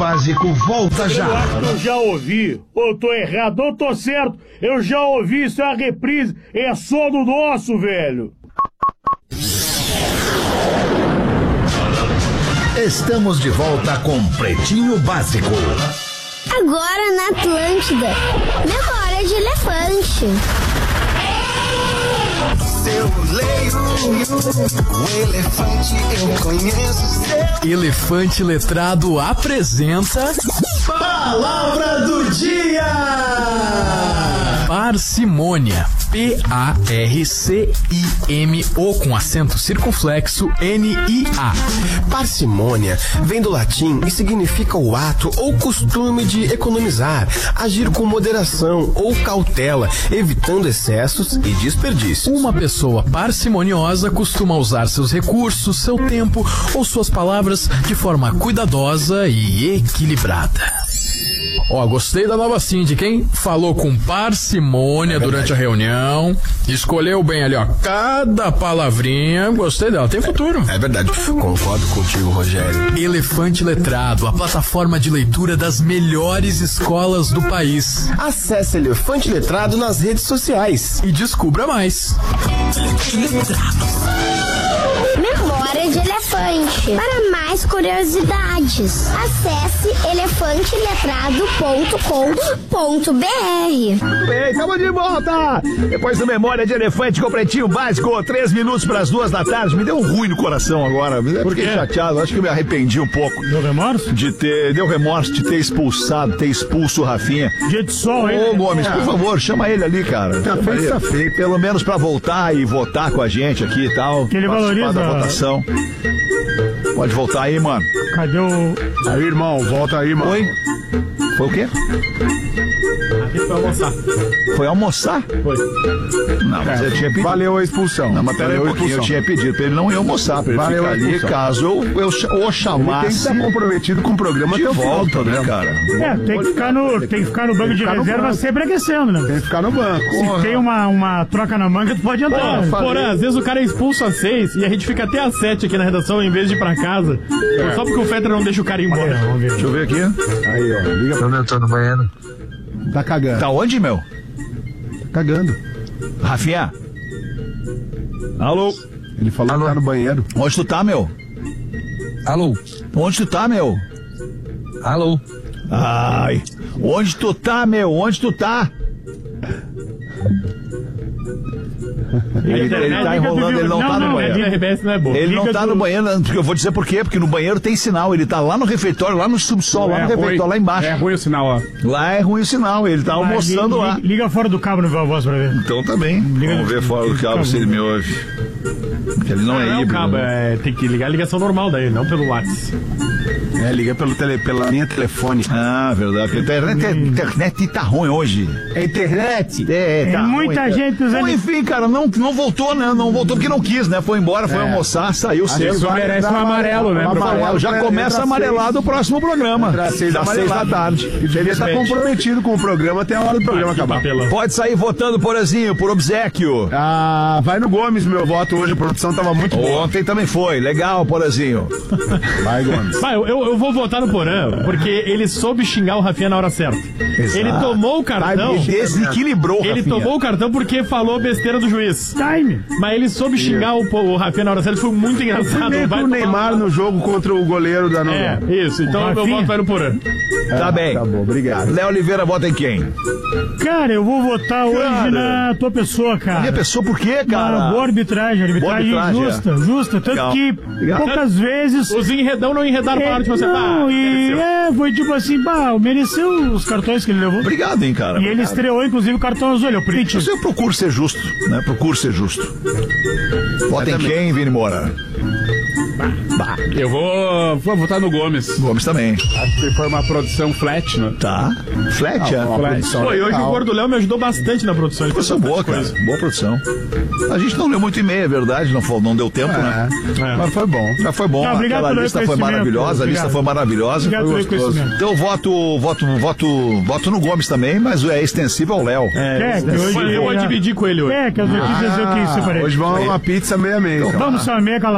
Básico volta já. Eu acho que eu já ouvi, ou tô errado, ou tô certo. Eu já ouvi, isso é a reprise, é sono nosso, velho. Estamos de volta com Pretinho Básico. Agora na Atlântida, memória de elefante. Eu leio o elefante, eu conheço. Elefante Letrado apresenta Palavra do Dia! parcimônia. P-A-R-C-I-M-O com acento circunflexo N-I-A. Parcimônia vem do latim e significa o ato ou costume de economizar, agir com moderação ou cautela, evitando excessos e desperdícios. Uma pessoa parcimoniosa costuma usar seus recursos, seu tempo ou suas palavras de forma cuidadosa e equilibrada. Gostei da nova síndica, hein? Falou com parcimônia durante a reunião, escolheu bem ali, cada palavrinha. Gostei dela, tem futuro. É verdade, concordo contigo, Rogério. Elefante Letrado, a plataforma de leitura das melhores escolas do país. Acesse Elefante Letrado nas redes sociais E descubra mais. Memória de elefante. Para mais curiosidades, acesse elefanteletrado.com.br. Bem, estamos de volta! Depois do Memória de Elefante com Pretinho Básico, 3 minutos para as 2 da tarde. Me deu um ruim no coração agora. Fiquei chateado, acho que me arrependi um pouco. Deu remorso? Deu remorso de ter expulso o Rafinha. Dia de sol, hein? Ô, Gomes, por favor, chama ele ali, cara. Tá feito. Pelo menos pra voltar e votar com a gente aqui e tal. Que ele participar valoriza da votação. Pode voltar aí, mano. Cadê o... Aí, irmão, volta aí, mano. Oi? Foi o quê? Aqui foi almoçar. Foi almoçar? Foi. Não, mas eu tinha pedido. Valeu a expulsão. Não, mas pera aí um pouquinho, eu tinha pedido pra ele não ir almoçar, pra ele Valeu ficar a ali, expulsão. caso eu Ele tem que chamasse estar comprometido com o programa de até o final do volta, né, programa. cara? tem que ficar no banco de ficar no reserva banco. sempre aquecendo, né? Tem que ficar no banco. Se tem uma troca na manga, tu pode entrar. né? Porra, às vezes o cara é expulso às 6 e a gente fica até às 7 aqui na redação em vez de ir pra casa. Só porque o Fetter não deixa o cara ir embora. Vamos ver. Deixa eu ver aqui. Aí, ó, liga pra mim, eu tô no banheiro. Tá cagando. Tá onde, meu? Tá cagando. Rafinha? Alô? Ele falou que tá no banheiro. Onde tu tá, meu? Alô? Onde tu tá, meu? Alô? Ai, onde tu tá, meu? Onde tu tá? Ele tá enrolando, ele não tá no banheiro. A RBS não é boa. Ele não tá no banheiro, porque eu vou dizer por quê, porque no banheiro tem sinal, ele tá lá no refeitório, lá no subsolo, lá no refeitório, lá embaixo. É ruim o sinal, ó. Lá é ruim o sinal, ele tá almoçando lá. Liga fora do cabo no Viva Voz pra ver. Então tá bem, vamos ver fora do cabo se ele me ouve. Porque ele não é Não, híbrido. cabo, tem que ligar a ligação normal daí, não pelo WhatsApp. Liga pela linha telefônica. Ah, verdade, porque a internet tá ruim hoje. É internet? Tá Tem muita ruim, gente usando. Bom, enfim, cara, não voltou, né? Não voltou porque não quis, né? Foi embora, foi almoçar, saiu cedo. Só merece um amarelo, né? Já começa amarelado o próximo programa. Das 6 da tarde. Ele tá comprometido com o programa até a hora do programa acabar. Pode sair votando, Porazinho, por obséquio. Vai no Gomes, meu voto hoje. A produção tava muito boa. Ontem também foi. Legal, Porazinho. Vai, Gomes. Eu vou votar no Porã, porque ele soube xingar o Rafinha na hora certa. Exato. Ele tomou o cartão. Ele desequilibrou, Ele Rafinha. tomou o cartão porque falou besteira do juiz. Time. Mas ele soube xingar o Rafinha na hora certa. Foi muito engraçado. Meio com o Neymar no jogo contra o goleiro da novela. Isso. Então meu voto vai no Porã. Tá bem. Tá bom, obrigado. Léo Oliveira vota em quem? Cara, eu vou votar hoje na tua pessoa, cara. Minha pessoa por quê, cara? Boa arbitragem justa. Tanto Legal. que poucas vezes. Os enredão não enredaram para de você. Não, foi tipo assim, mereceu os cartões que ele levou. Obrigado, hein, cara. E ele estreou, inclusive, o cartão azul. Eu procuro ser justo, né? Procuro ser justo. Vota em quem, Vini Moura? Eu vou votar no Gomes. Gomes também. Acho que foi uma produção flat, né? Tá. Flat, Pô, e hoje o Gordo Léo me ajudou bastante na produção. Produção boa, cara. Boa produção. A gente não leu muito e-mail, é verdade. Não deu tempo, né? Mas foi bom. Já foi bom. Obrigado Aquela lista foi maravilhosa. A lista foi maravilhosa. Obrigado Foi pelo gostoso. Então eu voto no Gomes também, mas é extensível ao Léo. Eu vou dividir com ele hoje. Que as notícias eu que separei. Hoje vamos uma pizza meia-meia. Vamos só meia